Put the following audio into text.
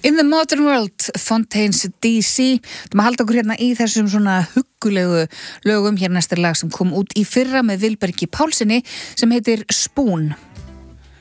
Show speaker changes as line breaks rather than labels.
In the Modern World, Fontaines DC. Það maður halda okkur hérna í þessum svona huggulegu lögum. Hér næstir lag sem kom út í fyrra með Vilbergi Pálssyni sem heitir Spoon.